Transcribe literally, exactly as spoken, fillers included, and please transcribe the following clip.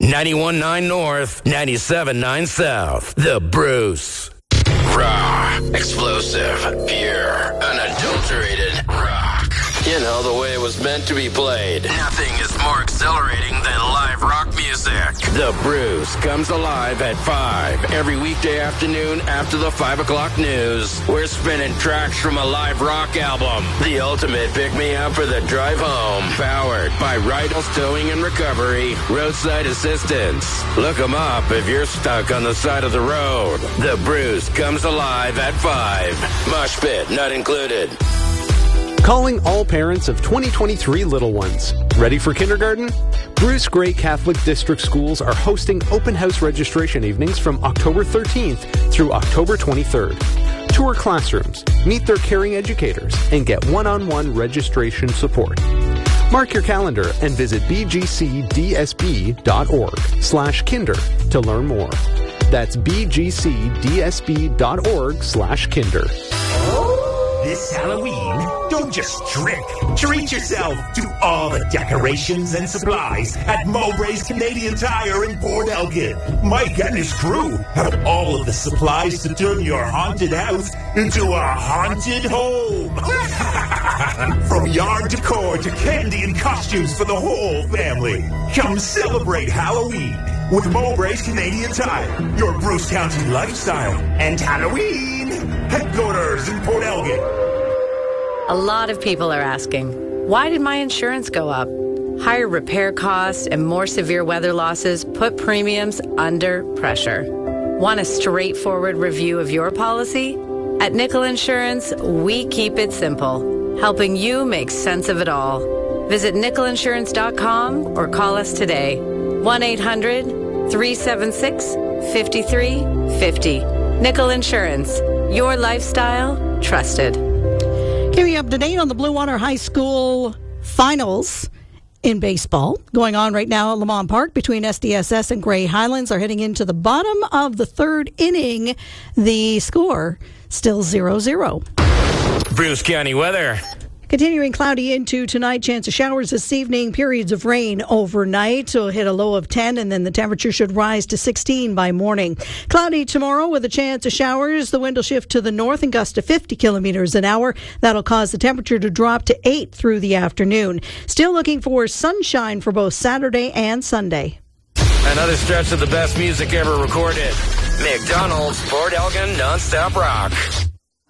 ninety-one point nine North, ninety-seven point nine South. The Bruce. Raw, explosive, pure, unadulterated rock. You know, the way it was meant to be played. Nothing is more exhilarating than live rock music. The Bruce comes alive at five every weekday afternoon after the five o'clock news. We're spinning tracks from a live rock album. The ultimate pick-me-up for the drive home. Powered by Rydell's Towing and Recovery, Roadside Assistance. Look them up if you're stuck on the side of the road. The Bruce comes alive at five. Mosh pit not included. Calling all parents of twenty twenty-three little ones. Ready for kindergarten? Bruce Grey Catholic District Schools are hosting open house registration evenings from October thirteenth through October twenty-third. Tour classrooms, meet their caring educators, and get one-on-one registration support. Mark your calendar and visit bgcdsb.org slash kinder to learn more. That's bgcdsb.org slash kinder. This Halloween, don't just trick. Treat yourself to all the decorations and supplies at Mowbray's Canadian Tire in Port Elgin. Mike and his crew have all of the supplies to turn your haunted house into a haunted home. From yard decor to candy and costumes for the whole family. Come celebrate Halloween with Mowbray's Canadian Tire, your Bruce County lifestyle and Halloween headquarters in Port Elgin. A lot of people are asking, why did my insurance go up? Higher repair costs and more severe weather losses put premiums under pressure. Want a straightforward review of your policy? At Nickel Insurance, we keep it simple, helping you make sense of it all. Visit nickel insurance dot com or call us today. one eight hundred three seven six five three five zero. Nickel Insurance, your lifestyle, trusted. Keeping you up to date on the Blue Water High School finals in baseball going on right now at Lamont Park between S D S S and Grey Highlands are heading into the bottom of the third inning. The score still zero zero. Bruce County weather. Continuing cloudy into tonight, chance of showers this evening, periods of rain overnight. It'll hit a low of ten, and then the temperature should rise to sixteen by morning. Cloudy tomorrow with a chance of showers. The wind will shift to the north and gust to fifty kilometers an hour. That'll cause the temperature to drop to eight through the afternoon. Still looking for sunshine for both Saturday and Sunday. Another stretch of the best music ever recorded. McDonald's Port Elgin Nonstop Rock.